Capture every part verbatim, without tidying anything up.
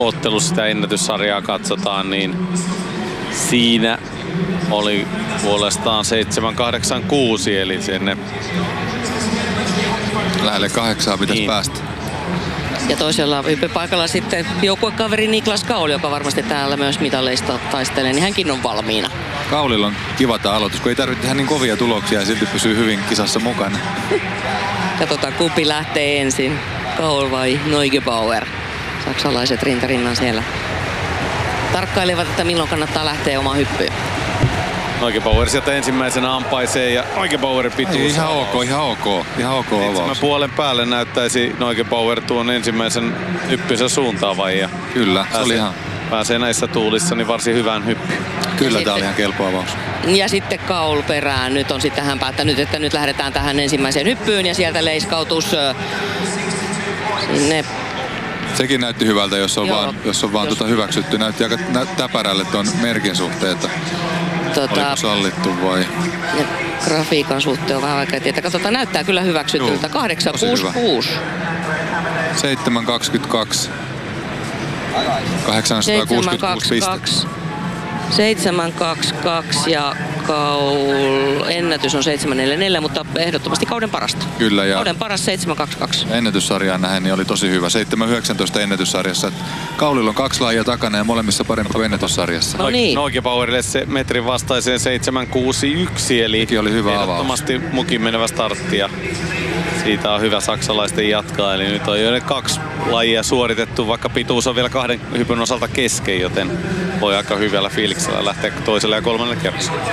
ottelussa sitä ennätyssarjaa katsotaan, niin siinä oli puolestaan seitsemän kahdeksan kuusi, eli sinne lähelle kahdeksaa pitäisi niin päästä. Ja toisella hyppypaikalla sitten joukkuekaveri Niklas Kaul, joka varmasti täällä myös mitaleista taistelee, niin hänkin on valmiina. Kaulilla on kiva tämä aloitus, kun ei tarvitse tehdä niin kovia tuloksia ja silti pysyy hyvin kisassa mukana. Katsotaan, kumpi lähtee ensin, Kaul vai Neugebauer. Saksalaiset rintarinnan siellä tarkkailevat, että milloin kannattaa lähteä omaan hyppyyn. Neugebauer sieltä ensimmäisenä ampaisee ja Neugebauerin pituus. Ei, ihan ok, ihan ok. Ihan ok avaus. Puolen päälle näyttäisi Neugebauer tuon ensimmäisen hyppynsä suuntaavan. Ja kyllä, se oli ihan... Pääsee näissä tuulissa niin varsin hyvään hyppyyn. Kyllä, tämä oli ihan kelpo avaus. Ja sitten Kaul perään. Nyt on sitten hän päättänyt, että nyt lähdetään tähän ensimmäiseen hyppyyn ja sieltä leiskautus sinne. Sekin näytti hyvältä, jos on Joo, vaan, jos on vaan jos... Tuota hyväksytty. Näytti aika nä- täpärälle tuon merkin suhteen, että tota... oliko sallittu vai... Ja grafiikan suhteen on vähän vaikea tietää. Katsotaan, näyttää kyllä hyväksytyltä. kahdeksan kuusi kuusi. seitsemän kaksikymmentäkaksi. kahdeksansataakuusikymmentäkuusi pistettä. seitsemän kaksikymmentäkaksi ja Kaul ennätys on seitsemän neljäkymmentäneljä, mutta ehdottomasti kauden parasta. Kyllä, ja kauden paras seitsemän kaksikymmentäkaksi. Ennätyssarjaan nähden niin oli tosi hyvä. seitsemän yhdeksäntoista ennätyssarjassa. Kaulilla on kaksi lajia takana ja molemmissa parempi kuin ennätyssarjassa. No niin. Neugebauerille se metrin vastaiseen seitsemän kuusi yksi, eli Sekin oli hyvä ehdottomasti avaus. Mukin menevä startti. Ja siitä on hyvä saksalaisten jatkaa, eli nyt on jo kaksi lajia suoritettu, vaikka pituus on vielä kahden hypyn osalta kesken, joten voi aika hyvällä fiiliksellä lähteä toiselle ja kolmannelle kerrokselle.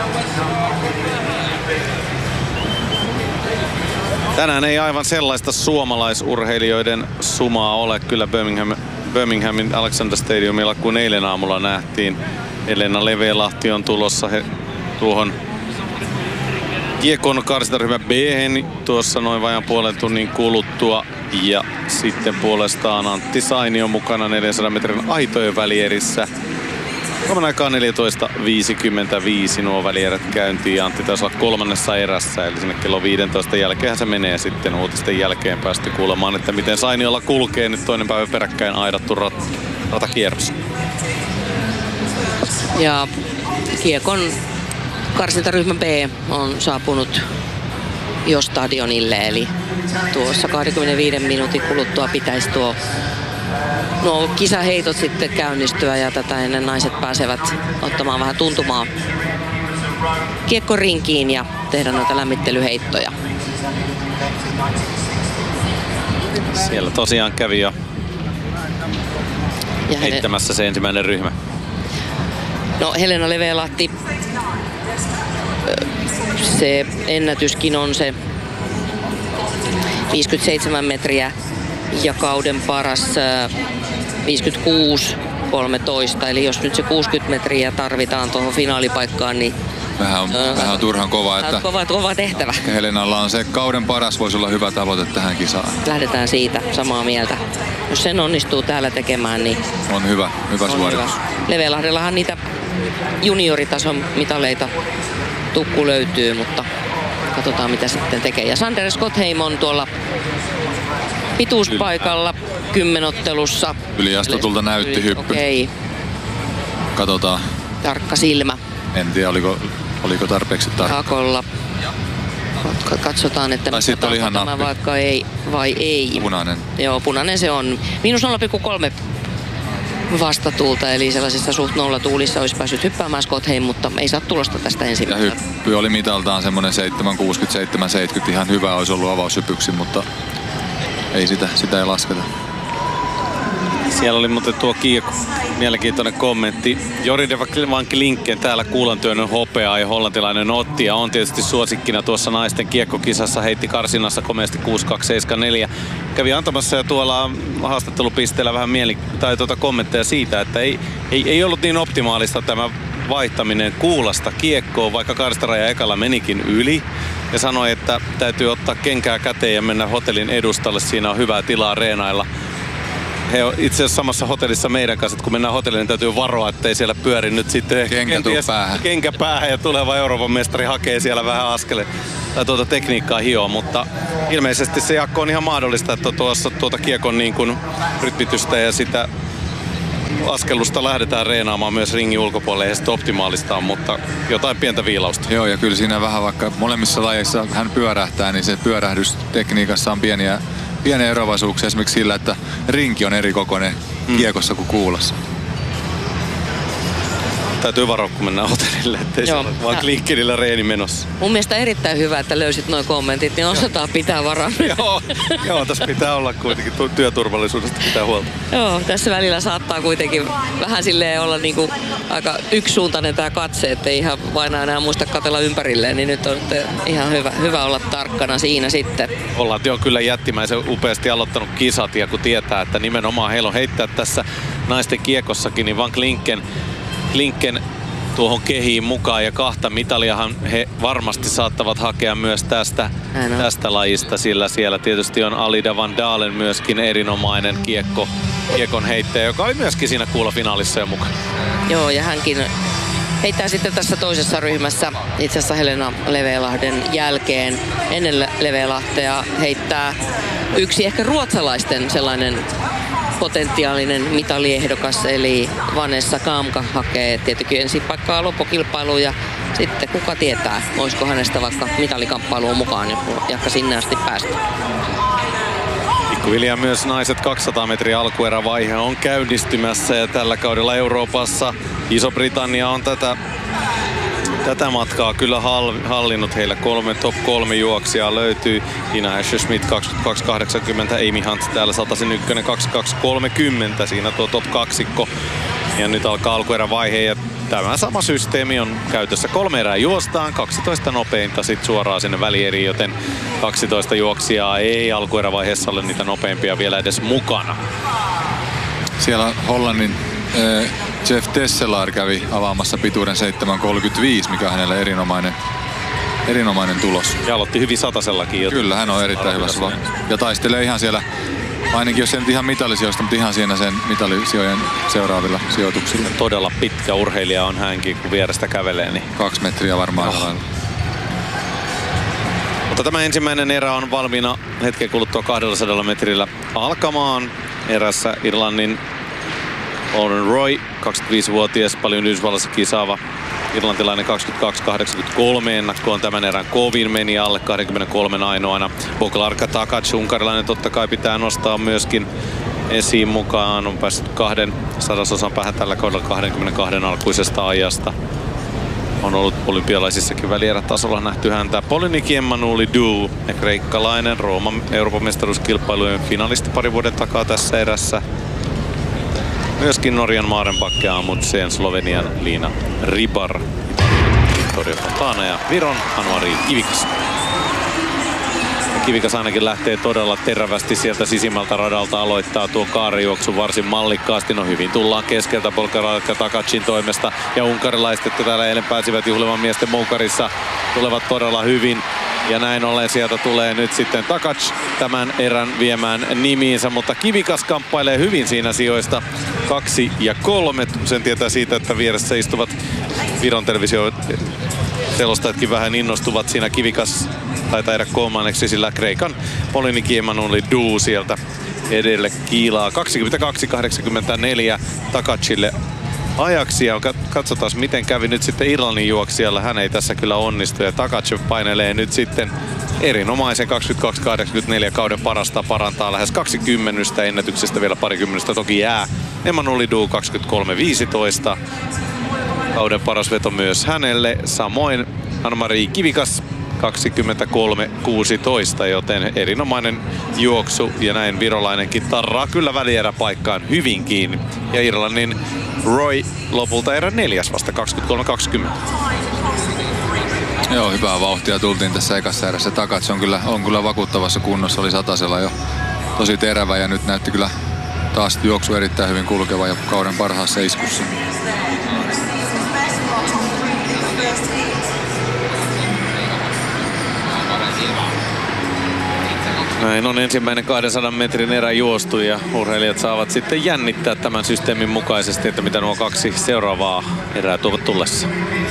Tänään ei aivan sellaista suomalaisurheilijoiden sumaa ole kyllä Birmingham, Birminghamin Alexander Stadiumilla kuin eilen aamulla nähtiin. Elena Levelahti on tulossa he, tuohon kiekon karsintaryhmä B-hen tuossa noin vajan puolen tunnin kuluttua. Ja sitten puolestaan Antti Sainio mukana neljänsadan metrin aitojen välierissä. Kolmen aikaa neljätoista viisikymmentäviisi nuo välierät käyntiin ja Antti taisi olla kolmannessa erässä. Eli sinne kello viisitoista jälkeen se menee sitten uutisten jälkeen päästy kuulemaan, että miten Sainiolla kulkee nyt toinen päivä peräkkäin aidattu rat, ratakierros. Ja kiekon karsintaryhmä B on saapunut jo stadionille, eli tuossa kaksikymmentäviisi minuutin kuluttua pitäisi tuo no, kisaheitot sitten käynnistyä ja tätä ennen naiset pääsevät ottamaan vähän tuntumaa kiekkorinkiin ja tehdä noita lämmittelyheittoja. Siellä tosiaan kävi jo ja heittämässä se ensimmäinen ryhmä. No Helena Levelahti, se ennätyskin on se viisikymmentäseitsemän metriä ja kauden paras viisikymmentäkuusi kolmetoista. Eli jos nyt se kuusikymmentä metriä tarvitaan tuohon finaalipaikkaan, niin vähän on, äh, vähän on turhan kova. Että kova, kova tehtävä. Helenalla on se kauden paras, voisi olla hyvä tavoite tähän kisaan. Lähdetään siitä samaa mieltä. Jos sen onnistuu täällä tekemään, niin on hyvä, hyvä on suoritus. Hyvä. Levelahdellahan niitä junioritason mitaleita tukku löytyy, mutta katsotaan mitä sitten tekee. Ja Sander Skotheim on tuolla pituuspaikalla kymmenottelussa. Yliastutulta näytti hyppy. Okei. Okay. Katsotaan. Tarkka silmä. En tiedä, oliko, oliko tarpeeksi tarkka. Hakolla. Katsotaan, että sitten oli ihan tämä vaikka ei vai ei. Punainen. Joo, punainen se on. Miinus nolla pilkku kolme vastatuulta, eli sellaisissa suht nollatuulissa olisi päässyt hyppäämään Skotheim, mutta ei saa tulosta tästä ensimmäistä. Ja hyppy oli mitaltaan semmoinen seitsemän kuusikymmentä seitsemän seitsemänkymmentä, ihan hyvä olisi ollut avaushypyksi, mutta ei sitä, sitä ei lasketa. Siellä oli muuten tuo kiekko, mielenkiintoinen kommentti. Joride van Klinken täällä kuulantyönnön hopeaa ja hollantilainen otti. Ja on tietysti suosikkina tuossa naisten kiekkokisassa. Heitti karsinassa komeasti kuusi kaksi seitsemän neljä. Kävi antamassa jo tuolla haastattelupisteellä vähän mieli, tai tuota kommentteja siitä, että ei, ei, ei ollut niin optimaalista tämä vaihtaminen kuulasta kiekkoon, vaikka karstaraja ekalla menikin yli. Ja sanoi, että täytyy ottaa kenkää käteen ja mennä hotellin edustalle. Siinä on hyvää tilaa reenailla. He on itse asiassa samassa hotellissa meidän kanssa, että kun mennään hotelliin, niin täytyy varoa, ettei siellä pyöri nyt sitten kenkä päähän. Kenkä päähän ja tuleva Euroopan mestari hakee siellä vähän askele tai tuota tekniikkaa hioa, mutta ilmeisesti se Jaakko on ihan mahdollista, että tuossa tuota kiekon niin kuin rytmitystä ja sitä askellusta lähdetään reenaamaan myös ringin ulkopuolelle, ei sitten optimaalista, mutta jotain pientä viilausta. Joo, ja kyllä siinä vähän, vaikka molemmissa lajeissa hän pyörähtää, niin se pyörähdystekniikassa on pieniä, pieniä eroavaisuuksia esimerkiksi sillä, että rinki on eri kokoinen mm. kiekossa kuin kuulassa. Täytyy varoa, kun mennään hotellille, ettei se ole vaan klinkkinillä reeni menossa. Mun mielestä erittäin hyvä, että löysit nuo kommentit, niin osataan pitää varaa. joo, joo, tässä pitää olla kuitenkin työturvallisuudesta pitää huolta. Joo, tässä välillä saattaa kuitenkin vähän silleen olla niinku aika yksisuuntainen tää katse, ettei ihan vain enää muista katsella ympärilleen, niin nyt on ihan hyvä, hyvä olla tarkkana siinä sitten. Hollanti on kyllä jättimäisen upeasti aloittanut kisat, ja kun tietää, että nimenomaan heillä on heittää tässä naisten kiekossakin, niin Van Klinken Klinken tuohon kehiin mukaan, ja kahta mitaliahan he varmasti saattavat hakea myös tästä, tästä lajista, sillä siellä tietysti on Alida Van Dalen myöskin erinomainen kiekko, kiekon heittäjä, joka oli myöskin siinä kuulafinaalissa jo mukana. Joo, ja hänkin heittää sitten tässä toisessa ryhmässä itse asiassa Helena Levelahden jälkeen. Ennen Levelahtea heittää yksi ehkä ruotsalaisten sellainen potentiaalinen mitaliehdokas, eli Vanessa Kamka hakee tietenkin ensin paikkaa loppukilpailuun, ja sitten kuka tietää, olisiko hänestä vaikka mitalikamppailuun mukaan, jakka sinne asti päästä. Pikkuhiljaa myös naiset kaksisataa metriä alkuerävaihe on käynnistymässä, ja tällä kaudella Euroopassa Iso-Britannia on tätä Tätä matkaa kyllä hallinnut. Heillä kolme top kolme juoksijaa löytyy. Ina Asher-Smith kaksikymmentäkaksi kahdeksankymmentä, Amy Hunt täällä satasen ykkönen kaksikymmentäkaksi kolmekymmentä. Siinä tuo top kaksikko. Ja nyt alkaa alkuerävaihe, ja tämä sama systeemi on käytössä. Kolme erää juostaan, kaksitoista nopeinta sit suoraan sinne välieriin, joten kaksitoista juoksijaa ei alkuerävaiheessa ole niitä nopeimpia vielä edes mukana. Siellä Hollannin äh, Jeff Tesselar kävi avaamassa pituuden seitsemän kolmekymmentäviisi, mikä on hänelle erinomainen, erinomainen tulos. Ja aloitti hyvin satasellakin. Kyllä, hän on erittäin hyvässä. Ja taistelee ihan siellä, ainakin jos se nyt ihan mitallisijoista, mutta ihan siinä sen mitallisijojen seuraavilla sijoituksilla. Todella pitkä urheilija on hänkin, kun vierestä kävelee. Niin kaksi metriä varmaan. Oh. Mutta tämä ensimmäinen erä on valmiina hetken kuluttua kaksisataa metrillä alkamaan. Erässä Irlannin Lauren Roy, kaksikymmentäviisivuotias, paljon Yhdysvallassa kisaava irlantilainen, kaksikymmentäkaksi kahdeksankymmentäkolme ennakkoon tämän erän kovin, meni alle kaksikymmentäkolme ainoana. Boglarka Takac, unkarilainen, totta kai pitää nostaa myöskin esiin mukaan. On päässyt kahden sadasosan päähän tällä kaudella kaksikymmentäkaksi alkuisesta ajasta. On ollut olympialaisissakin välierätasolla nähty häntä. Polyniki Emmanueli Du, kreikkalainen, Rooman Euroopan mestaruuskilpailujen finalisti pari vuoden takaa tässä erässä. Myöskin Norjan Maarenbakke Amundsen, Slovenian Liina Ribar, Victoria Fontana ja Viron Anuari Kivikas. Kivikas ainakin lähtee todella terävästi sieltä sisimmältä radalta, aloittaa tuo kaarijuoksu varsin mallikkaasti. No hyvin tullaan keskeltä Boglarka Takacin toimesta, ja unkarilaiset, jotka täällä eilen pääsivät juhlimaan miesten moukarissa, tulevat todella hyvin. Ja näin ollen sieltä tulee nyt sitten Takac tämän erän viemään nimiinsä, mutta Kivikas kamppailee hyvin siinä sijoista kaksi ja kolme. Sen tietää siitä, että vieressä istuvat Viron televisio selostajatkin vähän innostuvat. Siinä Kivikas taitaa jäädä kolmanneksi, sillä Kreikan Polyniki Emmanueli Du sieltä edelle kiilaa. kaksikymmentäkaksi kahdeksankymmentäneljä Takacille ajaksi, ja katsotaan miten kävi nyt sitten Irlannin juoksijalla. Hän ei tässä kyllä onnistu, ja Takac painelee nyt sitten erinomaisen kaksikymmentäkaksi kahdeksankymmentäneljä kauden parasta, parantaa lähes kaksikymmentä ennätyksestä vielä parikymmentä toki jää. Emmanueli Du kaksikymmentäkolme viisitoista. Kauden paras veto myös hänelle. Samoin Anna-Mari Kivikas kaksikymmentäkolme kuusitoista, joten erinomainen juoksu, ja näin virolainenkin tarraa kyllä välieräpaikkaan hyvin kiinni. Ja Irlannin Roy lopulta erän neljäs vasta kaksikymmentäkolme kaksikymmentä. Joo, hyvää vauhtia tultiin tässä ekassa erässä. Takac on kyllä, on kyllä vakuuttavassa kunnossa, oli satasella jo tosi terävä, ja nyt näytti kyllä taas juoksu erittäin hyvin kulkeva ja kauden parhaassa iskussa. Näin on ensimmäinen kahdensadan metrin erä juostu, ja urheilijat saavat sitten jännittää tämän systeemin mukaisesti, että mitä nuo kaksi seuraavaa erää tuovat tullessa.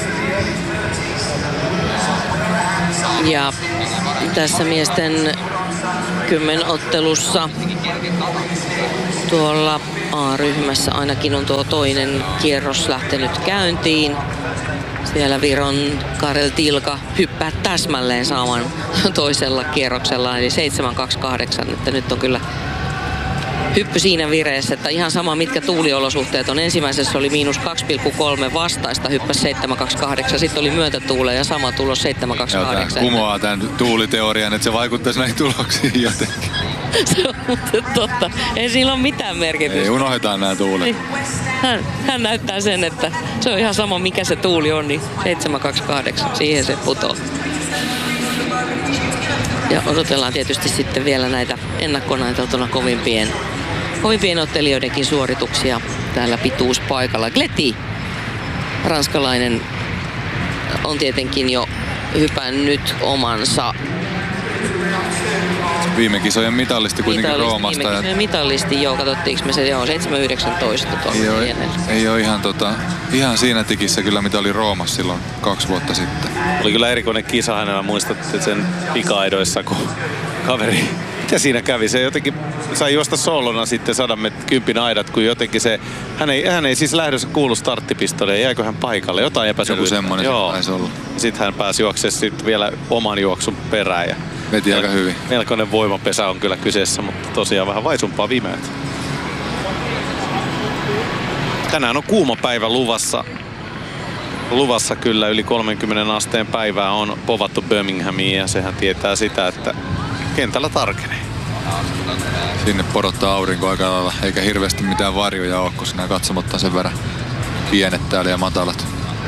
Ja tässä miesten kymmenottelussa tuolla A-ryhmässä ainakin on tuo toinen kierros lähtenyt käyntiin. Siellä Viron Karel Tilka hyppää täsmälleen saman toisella kierroksella, eli seitsemän kaksi kahdeksan. Että nyt on kyllä hyppy siinä vireessä, että ihan sama mitkä tuuliolosuhteet on. Ensimmäisessä oli miinus kaksi pilkku kolme vastaista, hyppäsi seitsemän kaksi kahdeksan. Sitten oli myötätuule ja sama tulos seitsemän kaksi kahdeksan. Kumoaa tämän tuuliteorian, että se vaikuttaisi näihin tuloksiin jotenkin. Se on totta. Ei sillä ole mitään merkitystä. Ei, unohdetaan nämä tuulet. Hän, hän näyttää sen, että se on ihan sama mikä se tuuli on, niin seitsemän kaksi kahdeksan, siihen se putoo. Ja odotellaan tietysti sitten vielä näitä ennakkonaiteltuna kovimpien, kovimpien ottelijoidenkin suorituksia täällä pituuspaikalla. Gleti, ranskalainen, on tietenkin jo hypännyt omansa. Viime kisojen mitallisti kuitenkin mitallisti, Roomasta. Viime kisojen mitallisti, joo, katsottiinko me se, joo, seitsemän yhdeksäntoista tuolla. Ei ole, ei ole ihan, tota, ihan siinä tikissä kyllä, mitä oli Roomassa silloin kaksi vuotta sitten. Oli kyllä erikoinen kisa hänellä, muistatte sen pika-aidoissa, kun kaveri, mitä siinä kävi? Se jotenkin sai juosta soolona sitten sadan met, kympin aidat, kun jotenkin se, hän ei, hän ei siis lähdössä kuulu starttipistole, jäikö hän paikalle, jotain epäselvyyttä. Joku semmoinen joo. taisi olla. Sitten hän pääsi juoksemaan sitten vielä oman juoksun perään. Ja veti aika hyvin. Melkoinen voimapesä on kyllä kyseessä, mutta tosiaan vähän vaisumpaa vimeät. Tänään on kuuma päivä luvassa. Luvassa kyllä yli kolmenkymmenen asteen päivää on povattu Birminghamiin ja sehän tietää sitä, että kentällä tarkenee. Sinne porottaa aurinko aika lailla, eikä hirveästi mitään varjoja ole, kun nämä katsomot on sen verran pienet täällä ja matalat.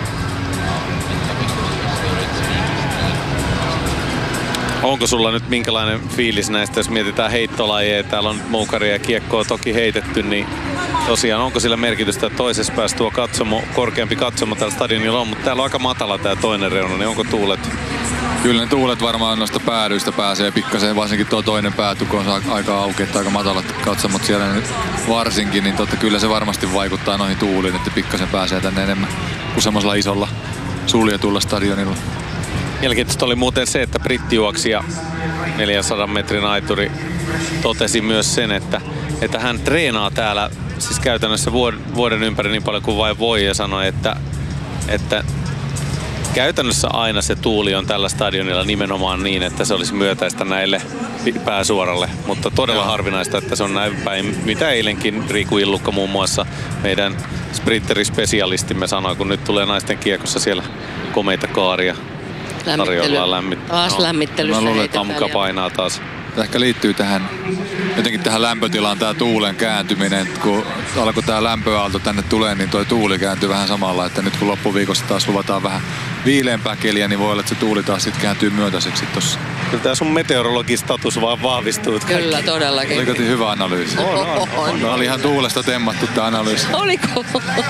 Onko sulla nyt minkälainen fiilis näistä, jos mietitään heittolajeja? Täällä on moukaria ja kiekkoa toki heitetty, niin tosiaan onko sillä merkitystä, että toisessa päässä tuo katsomo, korkeampi katsomo täällä stadionilla on, mutta täällä on aika matala tää toinen reuna, niin onko tuulet? Kyllä ne tuulet varmaan noista päädyistä pääsee pikkasen, varsinkin tuo toinen pääty, kun on aika auki, että aika matalat katsomot siellä nyt varsinkin, niin totta kyllä se varmasti vaikuttaa noihin tuuliin, että pikkasen pääsee tänne enemmän kuin semmoisella isolla suljetulla stadionilla. Mielenkiintoista oli muuten se, että brittijuoksija neljänsadan metrin aituri totesi myös sen, että, että hän treenaa täällä siis käytännössä vuoden ympäri niin paljon kuin vain voi ja sanoi, että, että käytännössä aina se tuuli on tällä stadionilla nimenomaan niin, että se olisi myötäistä näille pääsuoralle, mutta todella Joo. harvinaista, että se on näin päin, mitä eilenkin Riku Illukka muun muassa meidän sprinterispesialistimme sanoi, kun nyt tulee naisten kiekossa siellä komeita kaaria. Tarjoillaan lämmit... Taas no, lämmittelyssä heitetään. Amka painaa taas. Tämä ehkä liittyy tähän, jotenkin tähän lämpötilaan tämä tuulen kääntyminen. Kun alkoi tämä lämpöaalto tänne tulee, niin tuo tuuli kääntyy vähän samalla. Että nyt kun loppuviikosta taas luvataan vähän viileämpää keliä, niin voi olla, että se tuuli taas sitten kääntyy myötäiseksi tossa. Kyllä tämä sun meteorologistatus vaan vahvistuu. Kyllä, todellakin. Oliko hyvä analyysi? On, on, on. on. on. Oli ihan tuulesta temmattu tämä analyysi. Oliko?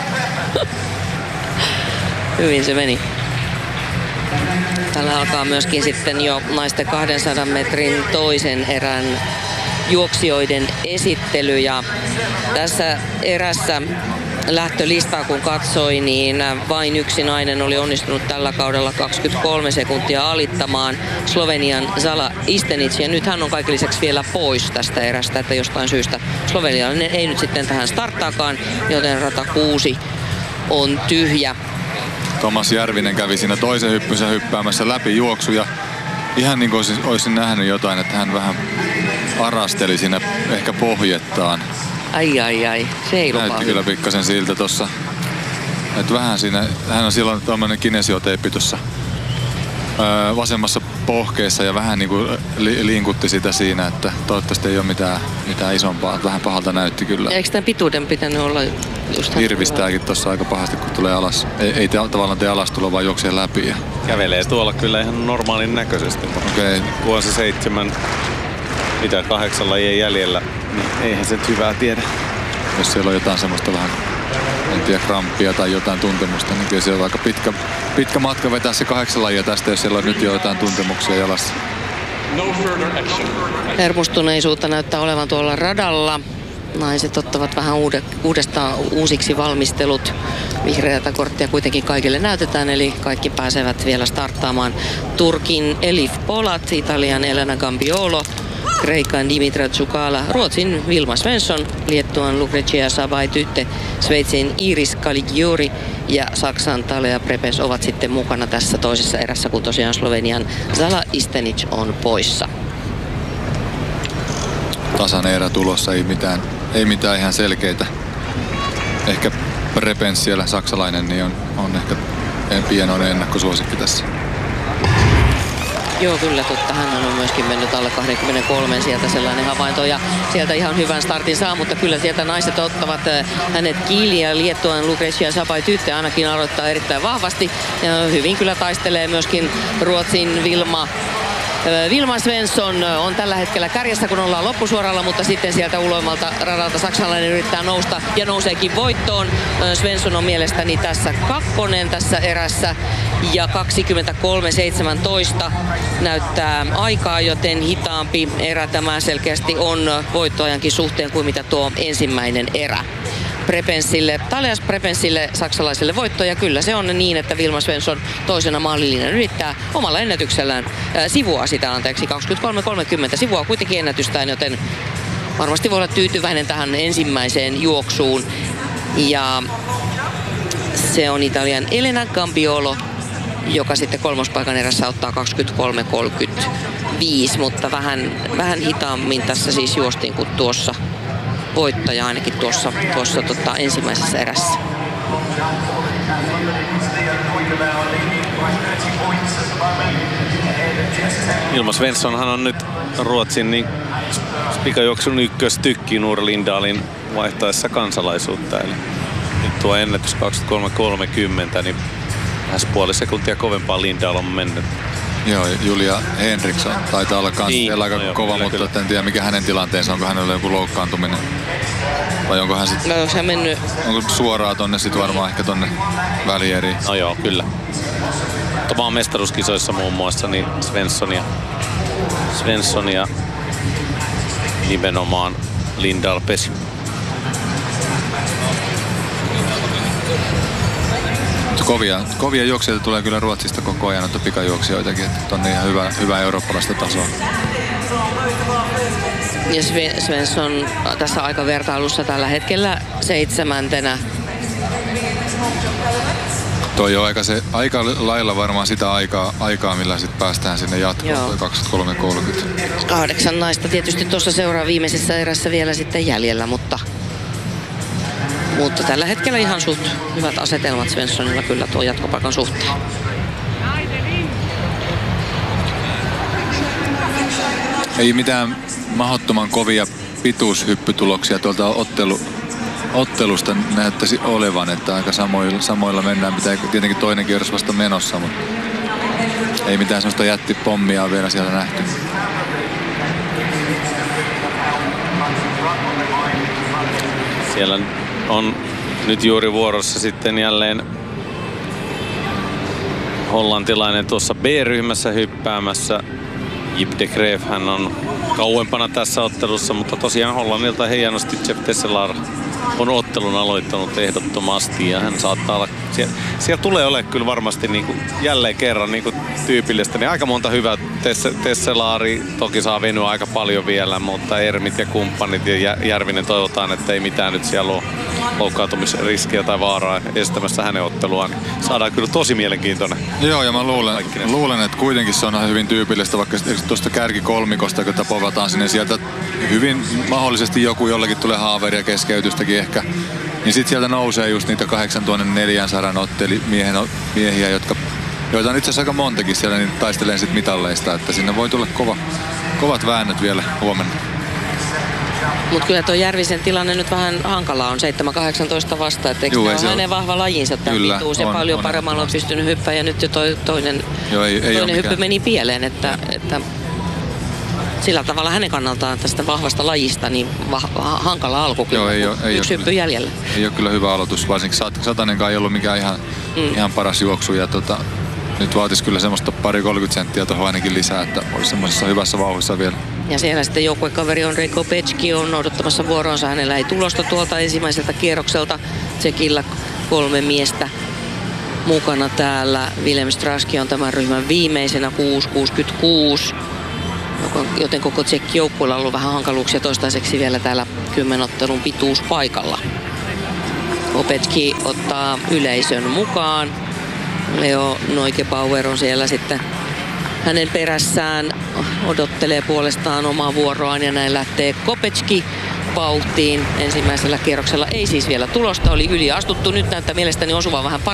Hyvin se meni. Täällä alkaa myöskin sitten jo naisten kahdensadan metrin toisen erän juoksijoiden esittely. Ja tässä erässä lähtölistaa kun katsoi, niin vain yksi nainen oli onnistunut tällä kaudella kaksikymmentäkolme sekuntia alittamaan Slovenian Zala Istenic. Ja nyt hän on kaiken lisäksi vielä pois tästä erästä, että jostain syystä slovenialainen ei nyt sitten tähän starttaakaan, joten rata kuusi on tyhjä. Tomas Järvinen kävi siinä toisen hyppynsä hyppäämässä läpi juoksu ja ihan niin kuin olisin, olisin nähnyt jotain, että hän vähän arasteli siinä ehkä pohjettaan. Ai ai ai, se ei lupaa. Näytti kyllä pikkasen siltä tossa. Että vähän siinä, hän on silloin tommonen kinesioteippi tuossa öö, vasemmassa pohkeessa ja vähän niin kuin li, linkutti sitä siinä, että toivottavasti ei ole mitään, mitään isompaa. Vähän pahalta näytti kyllä. Eikö tämän pituuden pitänyt olla just... Hirvistääkin tuossa aika pahasti, kun tulee alas. Ei, ei te, tavallaan tee alastulo, vaan juoksee läpi. Ja... Kävelee tuolla kyllä ihan normaalin näköisesti. Okei. Okay. Kun on se seitsemän, mitä kahdeksan lajien jäljellä, niin eihän se hyvää tiedä. Jos siellä on jotain semmoista vähän, en tiedä, kramppia tai jotain tuntemusta, niin kyllä se on aika pitkä, pitkä matka vetää se kahdeksan lajia tästä, jos siellä on nyt jo jotain tuntemuksia jalassa. Hermostuneisuutta näyttää olevan tuolla radalla. Naiset ottavat vähän uudestaan uusiksi valmistelut. Vihreätä korttia kuitenkin kaikille näytetään, eli kaikki pääsevät vielä starttaamaan. Turkin Elif Polat, Italian Elena Gambiolo Kreikan Dimitra Tsukala, Ruotsin Vilma Svensson, Liettuan Lucretia Sabaitytte, Sveitsin Iris Caligiuri ja Saksan Talea Prepes ovat sitten mukana tässä toisessa erässä, kun tosiaan Slovenian Zala Istenic on poissa. Tasainen erä tulossa, ei mitään, ei mitään ihan selkeitä. Ehkä Prepens siellä, saksalainen, niin on, on ehkä pienoinen ennakkosuosikki tässä. Joo, kyllä totta. Hän on myöskin mennyt alle kaksikymmentäkolme sieltä sellainen havainto ja sieltä ihan hyvän startin saa, mutta kyllä sieltä naiset ottavat hänet kiinni ja Liettuan Lucretia Sabaitytte ainakin aloittaa erittäin vahvasti ja hyvin kyllä taistelee myöskin Ruotsin Vilma Vilma Svensson on tällä hetkellä kärjessä, kun ollaan loppusuoralla, mutta sitten sieltä uloimmalta radalta saksalainen yrittää nousta ja nouseekin voittoon. Svensson on mielestäni tässä kakkonen tässä erässä ja kaksikymmentäkolme seitsemäntoista näyttää aikaa, joten hitaampi erä tämä selkeästi on voittoajankin suhteen kuin mitä tuo ensimmäinen erä. Prepensille, Taleas Prepensille saksalaiselle voitto ja kyllä se on niin, että Vilma Svensson toisena maalilinjan yrittää omalla ennätyksellään äh, sivua sitä anteeksi kaksikymmentäkolme kolmekymmentä sivua kuitenkin ennätystään, joten varmasti voi olla tyytyväinen tähän ensimmäiseen juoksuun ja se on Italian Elena Gambiolo, joka sitten kolmospaikan erässä ottaa kaksikymmentäkolme kolmekymmentäviisi, mutta vähän, vähän hitaammin tässä siis juostiin kuin tuossa voittaja ainakin tuossa, tuossa tota, ensimmäisessä erässä. Ilma Svenssonhan on nyt Ruotsin niin pikajuoksun ykköstykki Nour Lindalin vaihtaessa kansalaisuutta. Eli nyt tuo ennätys kaksikymmentäkolme kolmekymmentä, niin lähes puoli sekuntia kovempaa Lindahl on mennyt. Joo, Julia Henriksson taitaa olla kans niin, aika no kova, kyllä, mutta kyllä. En tiedä mikä hänen tilanteensa, onko hänellä joku loukkaantuminen. Vai onko hän sit, no, se mennyt... onko suoraan tonne sit varmaan ehkä tonne välieriin? No joo, kyllä. Maan mestaruuskisoissa muun muassa niin Svenssonia, Svenssonia nimenomaan Lindahl pesi. Kovia, kovia juoksijoita tulee kyllä Ruotsista koko ajan, että pikajuoksijoitakin, että on ihan hyvä, hyvä eurooppalaista tasoa. Ja Svensson tässä aikavertailussa tällä hetkellä seitsemäntenä. Toi on aika, se, aika lailla varmaan sitä aikaa, aikaa millä sitten päästään sinne jatkoon, toi kaksikymmentäkolme kolmekymmentä. Kahdeksan naista tietysti tuossa seuraa viimeisessä erässä vielä sitten jäljellä, mutta... Mutta tällä hetkellä ihan suht hyvät asetelmat Svenssonilla kyllä tuo jatkopaikan suhteen. Ei mitään mahdottoman kovia pituushyppytuloksia tuolta ottelu, ottelusta näyttäisi olevan, että aika samoilla, samoilla mennään, mitä tietenkin toinen kierros vasta menossa, mutta ei mitään sellaista jättipommia vielä siellä nähty. Siellä on nyt juuri vuorossa sitten jälleen hollantilainen tuossa B-ryhmässä hyppäämässä. Jip de Greef, hän on kauempana tässä ottelussa, mutta tosiaan Hollannilta hienosti Jeff Tesselar on ottelun aloittanut ehdottomasti ja hän saattaa olla, siellä, siellä tulee olemaan kyllä varmasti niin kuin jälleen kerran niin kuin tyypillistä, niin aika monta hyvää Tesselari toki saa venyä aika paljon vielä, mutta Ermit ja kumppanit ja Järvinen toivotaan, että ei mitään nyt siellä ole loukkaantumisriskiä tai vaaraa estämässä hänen otteluaan. Saadaan kyllä tosi mielenkiintoinen. Joo, ja mä luulen, luulen että kuitenkin se on hyvin tyypillistä, vaikka tuosta kärkikolmikosta, kun povataan sinne sieltä hyvin mahdollisesti joku jollakin tulee haaveria keskeytystäkin ehkä, niin sitten sieltä nousee just niitä kahdeksantuhatta otteli miehen, miehiä, jotka, joita on itse asiassa aika montakin siellä, niin taistelee sitten mitalleista, että sinne voi tulla kova, kovat väännöt vielä huomenna. Mutta kyllä tuo Järvisen tilanne nyt vähän hankalaa on seitsemän kahdeksantoista vasta, että eikö tämä ole hänen vahva lajinsa tämän pituus ja paljon on, paremmalla on pystynyt hyppää ja nyt jo toi, toinen, Joo, ei, ei toinen hyppy meni pieleen, että, että sillä tavalla hänen kannaltaan tästä vahvasta lajista niin vah- hankala alku kyllä. Joo, ei ole, ei yksi hyppy jäljellä. Ei ole kyllä hyvä aloitus, varsinkin Satanenkaan ei ollut mikään ihan, mm. ihan paras juoksu ja tota, nyt vaatisi kyllä semmoista pari kolmekymmentä senttiä tuohon ainakin lisää, että olisi semmoisessa hyvässä vauhdissa vielä. Ja siellä sitten joukkuekaveri Ondrej Kopecki on odottamassa vuoroonsa. Hänellä ei tulosta tuolta ensimmäiseltä kierrokselta. Tsekillä kolme miestä mukana täällä. Willem Straski on tämän ryhmän viimeisenä kuusi kuusikymmentäkuusi. joten koko tsekki joukkueella on ollut vähän hankaluuksia toistaiseksi vielä täällä kymmenottelun pituuspaikalla. Kopecki ottaa yleisön mukaan. Leo Neugebauer on siellä sitten hänen perässään, odottelee puolestaan omaa vuoroaan ja näin lähtee Kopecki vauhtiin. Ensimmäisellä kierroksella ei siis vielä tulosta, oli yliastuttu. Nyt näyttää mielestäni osuvan vähän